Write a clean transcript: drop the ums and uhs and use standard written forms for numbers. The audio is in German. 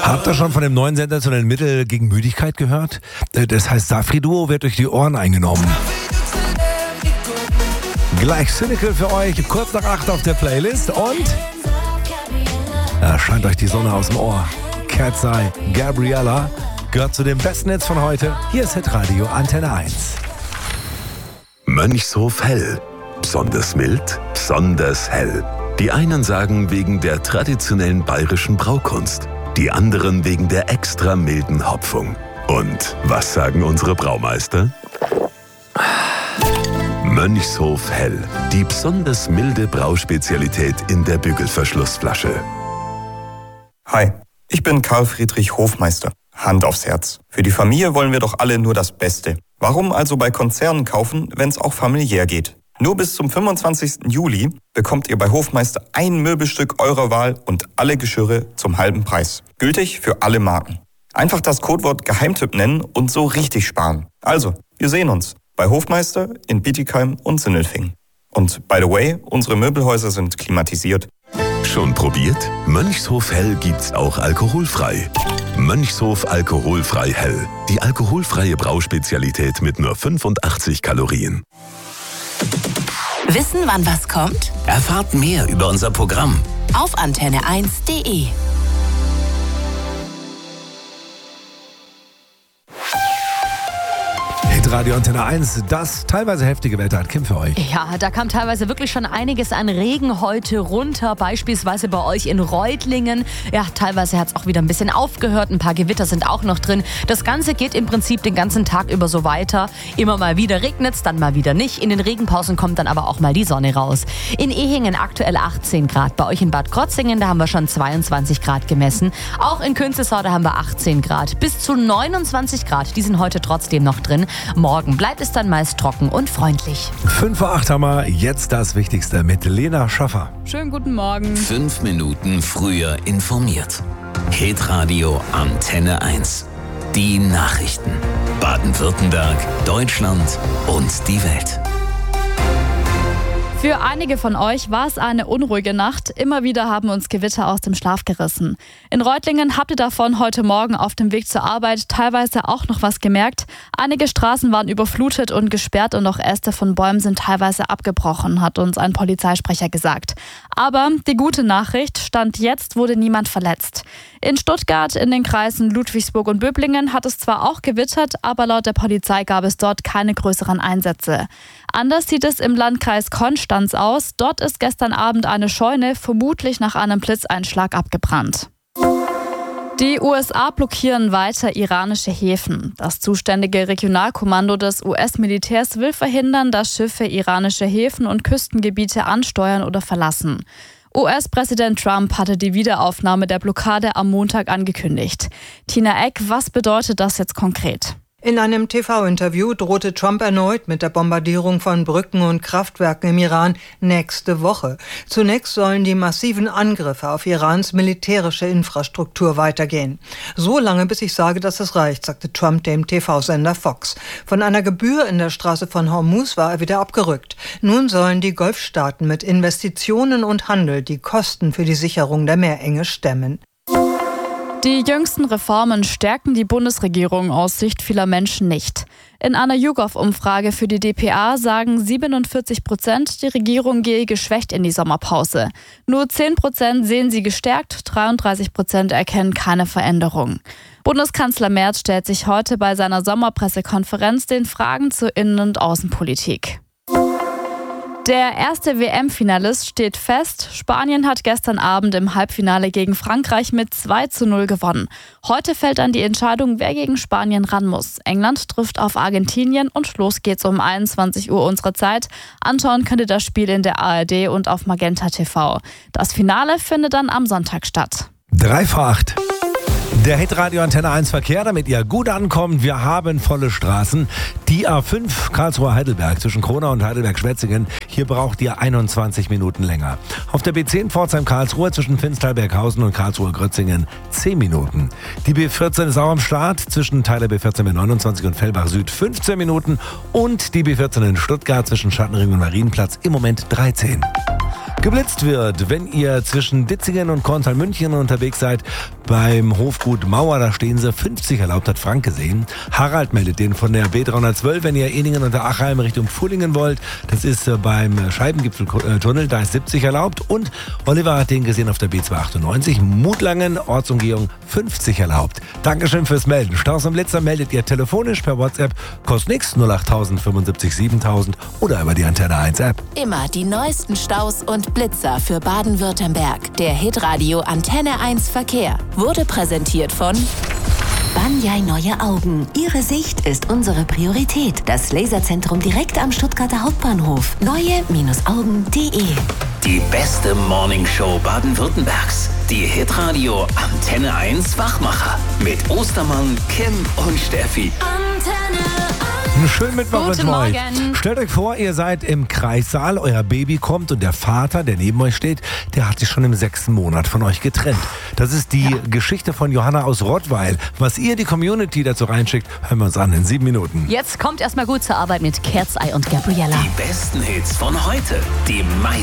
Habt ihr schon von dem neuen sensationellen Mittel gegen Müdigkeit gehört? Das heißt, Safri-Duo wird durch die Ohren eingenommen. Gleich Cynical für euch, kurz nach 8 auf der Playlist und scheint euch die Sonne aus dem Ohr. Cat's Eye, Gabriella, gehört zu den besten Hits von heute. Hier ist Hitradio Antenne 1. Mönchshof Hell. Besonders mild, besonders hell. Die einen sagen wegen der traditionellen bayerischen Braukunst, die anderen wegen der extra milden Hopfung. Und was sagen unsere Braumeister? Mönchshof Hell, die besonders milde Brauspezialität in der Bügelverschlussflasche. Hi, ich bin Karl Friedrich Hofmeister. Hand aufs Herz. Für die Familie wollen wir doch alle nur das Beste. Warum also bei Konzernen kaufen, wenn es auch familiär geht? Nur bis zum 25. Juli bekommt ihr bei Hofmeister ein Möbelstück eurer Wahl und alle Geschirre zum halben Preis. Gültig für alle Marken. Einfach das Codewort Geheimtipp nennen und so richtig sparen. Also, wir sehen uns bei Hofmeister in Bietigheim und Sindelfingen. Und by the way, unsere Möbelhäuser sind klimatisiert. Schon probiert? Mönchshof Hell gibt's auch alkoholfrei. Mönchshof alkoholfrei Hell. Die alkoholfreie Brauspezialität mit nur 85 Kalorien. Wissen, wann was kommt? Erfahrt mehr über unser Programm auf antenne1.de. Radio Antenne 1, das teilweise heftige Wetter hat Kim für euch. Ja, da kam teilweise wirklich schon einiges an Regen heute runter, beispielsweise bei euch in Reutlingen. Ja, teilweise hat es auch wieder ein bisschen aufgehört, ein paar Gewitter sind auch noch drin. Das Ganze geht im Prinzip den ganzen Tag über so weiter. Immer mal wieder regnet es, dann mal wieder nicht. In den Regenpausen kommt dann aber auch mal die Sonne raus. In Ehingen aktuell 18 Grad, bei euch in Bad Krotzingen, da haben wir schon 22 Grad gemessen. Auch in Künzelsau, da haben wir 18 Grad, bis zu 29 Grad, die sind heute trotzdem noch drin. Morgen bleibt es dann meist trocken und freundlich. 5:08 haben wir jetzt das Wichtigste mit Lena Schaffer. Schönen guten Morgen. 5 Minuten früher informiert. Hitradio Antenne 1. Die Nachrichten. Baden-Württemberg, Deutschland und die Welt. Für einige von euch war es eine unruhige Nacht. Immer wieder haben uns Gewitter aus dem Schlaf gerissen. In Reutlingen habt ihr davon heute Morgen auf dem Weg zur Arbeit teilweise auch noch was gemerkt. Einige Straßen waren überflutet und gesperrt und auch Äste von Bäumen sind teilweise abgebrochen, hat uns ein Polizeisprecher gesagt. Aber die gute Nachricht, Stand jetzt wurde niemand verletzt. In Stuttgart, in den Kreisen Ludwigsburg und Böblingen hat es zwar auch gewittert, aber laut der Polizei gab es dort keine größeren Einsätze. Anders sieht es im Landkreis Konstanz aus. Dort ist gestern Abend eine Scheune vermutlich nach einem Blitzeinschlag abgebrannt. Die USA blockieren weiter iranische Häfen. Das zuständige Regionalkommando des US-Militärs will verhindern, dass Schiffe iranische Häfen und Küstengebiete ansteuern oder verlassen. US-Präsident Trump hatte die Wiederaufnahme der Blockade am Montag angekündigt. Tina Eck, was bedeutet das jetzt konkret? In einem TV-Interview drohte Trump erneut mit der Bombardierung von Brücken und Kraftwerken im Iran nächste Woche. Zunächst sollen die massiven Angriffe auf Irans militärische Infrastruktur weitergehen. So lange, bis ich sage, dass es reicht, sagte Trump dem TV-Sender Fox. Von einer Gebühr in der Straße von Hormuz war er wieder abgerückt. Nun sollen die Golfstaaten mit Investitionen und Handel die Kosten für die Sicherung der Meerenge stemmen. Die jüngsten Reformen stärken die Bundesregierung aus Sicht vieler Menschen nicht. In einer YouGov-Umfrage für die dpa sagen 47%, die Regierung gehe geschwächt in die Sommerpause. Nur 10% sehen sie gestärkt, 33% erkennen keine Veränderung. Bundeskanzler Merz stellt sich heute bei seiner Sommerpressekonferenz den Fragen zur Innen- und Außenpolitik. Der erste WM-Finalist steht fest. Spanien hat gestern Abend im Halbfinale gegen Frankreich mit 2:0 gewonnen. Heute fällt dann die Entscheidung, wer gegen Spanien ran muss. England trifft auf Argentinien und los geht's um 21 Uhr unserer Zeit. Anschauen könnt ihr das Spiel in der ARD und auf Magenta TV. Das Finale findet dann am Sonntag statt. 7:55. Der Hitradio Antenne 1 Verkehr, damit ihr gut ankommt. Wir haben volle Straßen. Die A5 Karlsruhe-Heidelberg zwischen Kronau und Heidelberg-Schwetzingen. Hier braucht ihr 21 Minuten länger. Auf der B10 Pforzheim-Karlsruhe zwischen Finstal-Berghausen und Karlsruhe-Grötzingen 10 Minuten. Die B14 ist auch am Start zwischen Teile B14 mit 29 und Fellbach Süd 15 Minuten. Und die B14 in Stuttgart zwischen Schattenring und Marienplatz im Moment 13. geblitzt wird. Wenn ihr zwischen Ditzingen und Korntal-München unterwegs seid, beim Hofgut Mauer, da stehen sie, 50 erlaubt, hat Frank gesehen. Harald meldet den von der B312, wenn ihr Ehningen unter Achheim Richtung Pfullingen wollt. Das ist beim Scheibengipfeltunnel, da ist 70 erlaubt. Und Oliver hat den gesehen auf der B298, Mutlangen, Ortsumgehung 50 erlaubt. Dankeschön fürs Melden. Staus und Blitzer meldet ihr telefonisch per WhatsApp, kostet nichts, 08000 75 7000 oder über die Antenne 1 App. Immer die neuesten Staus und Blitzer für Baden-Württemberg. Der Hitradio Antenne 1 Verkehr wurde präsentiert von Banyai Neue Augen. Ihre Sicht ist unsere Priorität. Das Laserzentrum direkt am Stuttgarter Hauptbahnhof. Neue-Augen.de. Die beste Morningshow Baden-Württembergs. Die Hitradio Antenne 1 Wachmacher. Mit Ostermann, Kim und Steffi. Antenne 1. Einen schönen Mittwoch Guten mit euch. Morgen. Stellt euch vor, ihr seid im Kreissaal, euer Baby kommt und der Vater, der neben euch steht, der hat sich schon im 6. Monat von euch getrennt. Das ist die Geschichte von Johanna aus Rottweil. Was ihr, die Community, dazu reinschickt, hören wir uns an in 7 Minuten. Jetzt kommt erstmal gut zur Arbeit mit Kerzei und Gabriella. Die besten Hits von heute. Die